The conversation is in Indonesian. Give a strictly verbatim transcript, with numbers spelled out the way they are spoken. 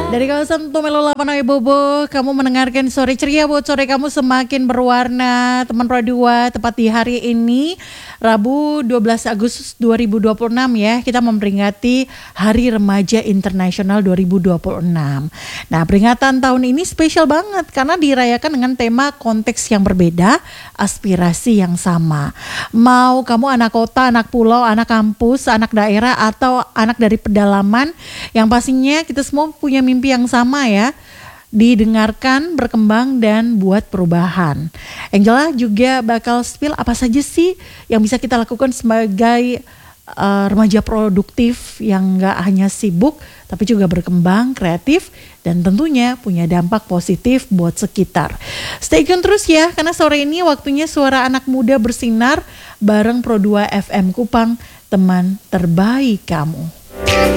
Dari kawasan Tumelo Lapanai Bobo, kamu mendengarkan Sore Ceria buat sore kamu semakin berwarna. Teman Pro dua, tepat di hari ini, Rabu dua belas Agustus dua ribu dua puluh enam ya, kita memperingati Hari Remaja Internasional dua ribu dua puluh enam. Nah, peringatan tahun ini spesial banget karena dirayakan dengan tema konteks yang berbeda, aspirasi yang sama. Mau kamu anak kota, anak pulau, anak kampus, anak daerah, atau anak dari pedalaman, yang pastinya kita semua punya mimpi yang sama ya, didengarkan, berkembang, dan buat perubahan. Angela juga bakal spill apa saja sih yang bisa kita lakukan sebagai uh, remaja produktif yang gak hanya sibuk tapi juga berkembang, kreatif, dan tentunya punya dampak positif buat sekitar. Stay tune terus ya, karena sore ini waktunya suara anak muda bersinar bareng Pro dua F M Kupang, teman terbaik kamu.